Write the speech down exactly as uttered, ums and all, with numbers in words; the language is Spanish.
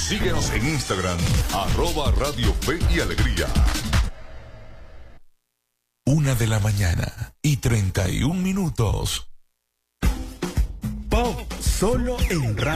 Síguenos en Instagram, arroba Radio Fe y Alegría. Una de la mañana y treinta y un minutos. Pop solo en radio.